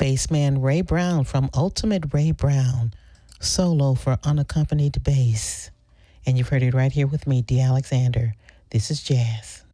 Bassman Ray Brown from Ultimate Ray Brown, solo for unaccompanied bass. And you've heard it right here with me, D. Alexander. This is jazz.